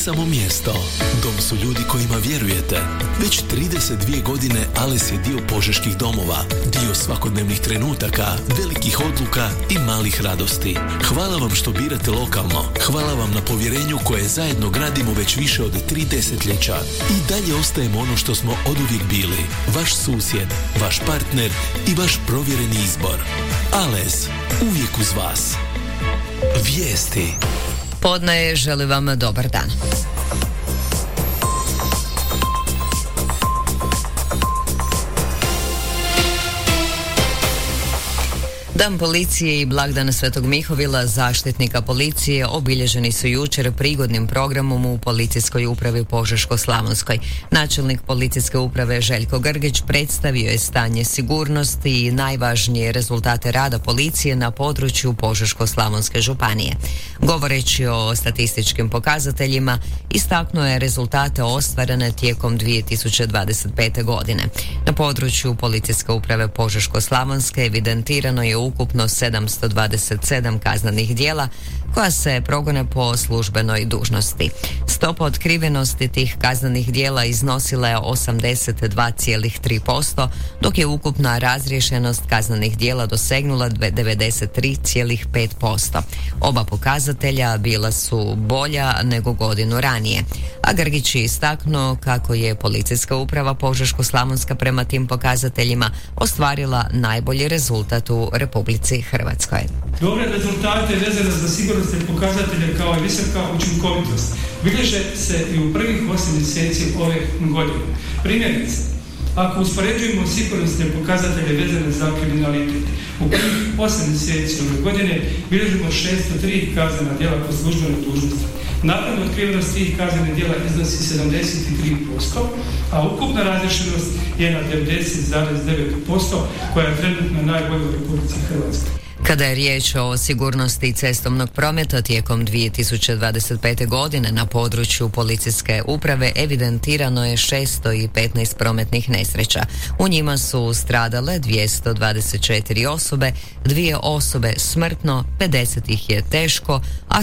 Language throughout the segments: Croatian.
samo mjesto. Dom su ljudi kojima vjerujete. Već 32 godine Ales je dio požeških domova, dio svakodnevnih trenutaka, velikih odluka i malih radosti. Hvala vam što birate lokalno. Hvala vam na povjerenju koje zajedno gradimo već više od 3 desetljeća. I dalje ostajemo ono što smo oduvijek bili. Vaš susjed, vaš partner i vaš provjereni izbor. Ales, uvijek uz vas. Vijesti. Podne želi vam dobar dan. Dan policije i blagdan Svetog Mihovila, zaštitnika policije, obilježeni su jučer prigodnim programom u Policijskoj upravi Požeško-slavonskoj. Načelnik Policijske uprave Željko Grgić predstavio je stanje sigurnosti i najvažnije rezultate rada policije na području Požeško-slavonske županije. Govoreći o statističkim pokazateljima, istaknuo je rezultate ostvarene tijekom 2025. godine. Na području Policijske uprave Požeško-slavonske evidentirano je ukupno 727 kaznenih djela koja se progone po službenoj dužnosti. Stopa otkrivenosti tih kaznenih djela iznosila je 82,3%, dok je ukupna razriješenost kaznenih djela dosegnula 93,5%. Oba pokazatelja bila su bolja nego godinu ranije. A Grgić je istaknuo kako je Policijska uprava Požeško-slavonska prema tim pokazateljima ostvarila najbolji rezultat u Republici Hrvatskoj. Dobre rezultate vezane za sigurnosne pokazatelje kao i visoka učinkovitost bilježe se i u prvih 8 mjeseci ove godine. Primjerice, ako uspoređujemo sigurnosne pokazatelje vezane za kriminalitet, u prvih 8 mjeseci ove godine bilježimo 603 kaznena djela po službenoj dužnosti. Nakon otkrivenost tih kaznenih djela iznosi 73%, a ukupna razriješenost je na 90,9%, koja je trenutno najbolja u Republici Hrvatskoj. Kada je riječ o sigurnosti cestovnog prometa tijekom 2025. godine na području policijske uprave evidentirano je 615 prometnih nesreća. U njima su stradale 224 osobe, 2 osobe smrtno, 50 ih je teško, a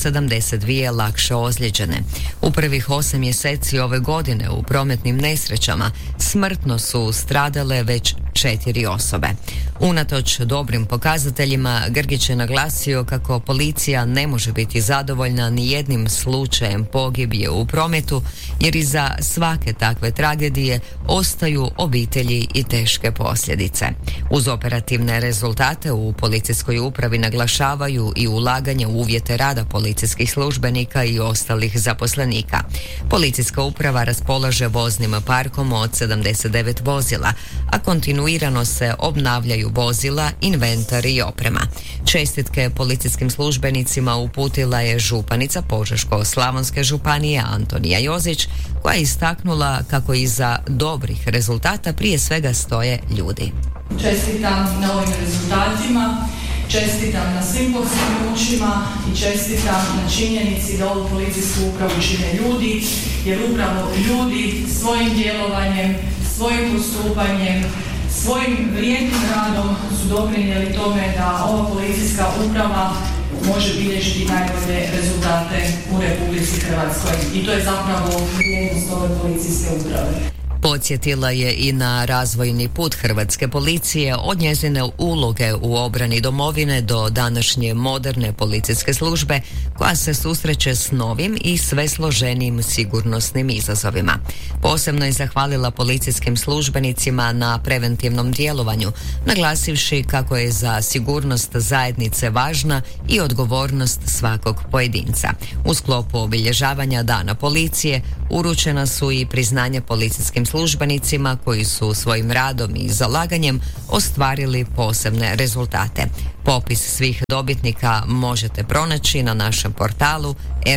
172 lakše ozlijeđene. U prvih 8 mjeseci ove godine u prometnim nesrećama smrtno su stradale već 4 osobe. Unatoč dobrim pokazateljima, Grgić je naglasio kako policija ne može biti zadovoljna ni jednim slučajem pogibije u prometu, jer iza svake takve tragedije ostaju obitelji i teške posljedice. Uz operativne rezultate u policijskoj upravi naglašavaju i ulaganje u uvjete rada policijskih službenika i ostalih zaposlenika. Policijska uprava raspolaže voznim parkom od 79 vozila, a kontinuirano se obnavljaju vozila, inventar i oprema. Čestitke policijskim službenicima uputila je županica Požeško-slavonske županije Antonija Jozić, koja je istaknula kako iza dobrih rezultata prije svega stoje ljudi. Čestitam na ovim rezultatima, čestitam na svim postignućima i čestitam na činjenici da ovu policijsku upravu čine ljudi, jer upravo ljudi svojim djelovanjem, svojim postupanjem, svojim vrijednim radom su doprinijeli tome da ova policijska uprava može bilježiti najbolje rezultate u Republici Hrvatskoj. I to je zapravo vrijednost ove policijske uprave. Podsjetila je i na razvojni put hrvatske policije od njezine uloge u obrani domovine do današnje moderne policijske službe koja se susreće s novim i sve složenijim sigurnosnim izazovima. Posebno je zahvalila policijskim službenicima na preventivnom djelovanju, naglasivši kako je za sigurnost zajednice važna i odgovornost svakog pojedinca. U sklopu obilježavanja Dana policije uručena su i priznanja policijskim službenicima koji su svojim radom i zalaganjem ostvarili posebne rezultate. Popis svih dobitnika možete pronaći na našem portalu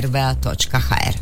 rva.hr.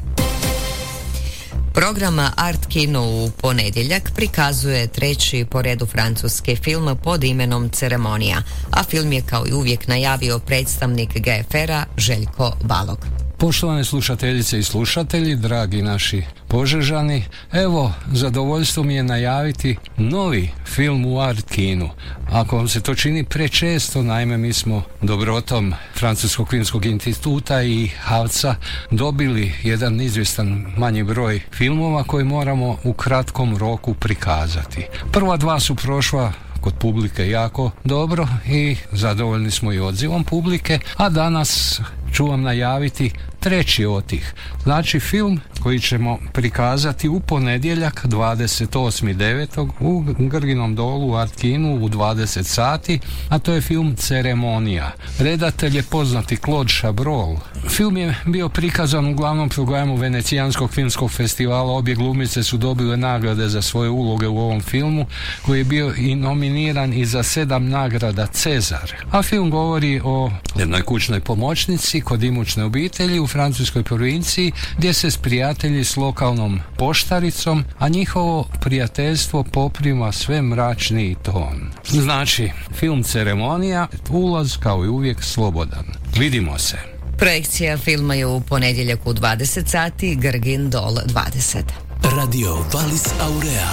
Program Art Kino u ponedjeljak prikazuje 3. po redu francuski film pod imenom Ceremonija, a film je kao i uvijek najavio predstavnik GFR-a Željko Balog. Poštovane slušateljice i slušatelji, dragi naši Požežani, evo, zadovoljstvo mi je najaviti novi film u Art kinu. Ako vam se to čini prečesto, naime mi smo dobrotom Francuskog filmskog instituta i HAVC-a dobili jedan izvjestan manji broj filmova koji moramo u kratkom roku prikazati. Prva dva su prošla kod publike jako dobro i zadovoljni smo i odzivom publike, a danas ću vam najaviti treći od tih. Znači film koji ćemo prikazati u ponedjeljak 28.9. u Grginom dolu u Art kinu u 20 sati, a to je film Ceremonija. Redatelj je poznati Claude Chabrol. Film je bio prikazan u glavnom programu Venecijanskog filmskog festivala. Obje glumice su dobile nagrade za svoje uloge u ovom filmu, koji je bio i nominiran i za 7 nagrada Cezar. A film govori o jednoj kućnoj pomoćnici kod imućne obitelji u francuskoj provinciji, gdje se sprijatelji s lokalnom poštaricom, a njihovo prijateljstvo poprima sve mračniji ton. Znači, film Ceremonija, ulaz kao i uvijek slobodan. Vidimo se. Projekcija filma je u ponedjeljak u 20 sati, Grgin Dol 20. Radio Valis Aurea.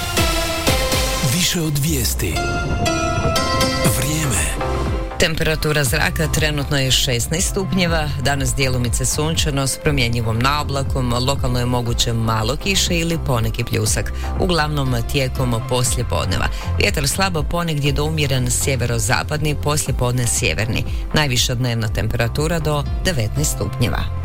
Više od vijesti. Vrijeme. Temperatura zraka trenutno je 16 stupnjeva, danas djelomice sunčano s promjenjivom naoblakom, lokalno je moguće malo kiše ili poneki pljusak, uglavnom tijekom poslijepodneva. Vjetar slabo ponegdje do umjeren sjeverozapadni, poslijepodne sjeverni. Najviša dnevna temperatura do 19 stupnjeva.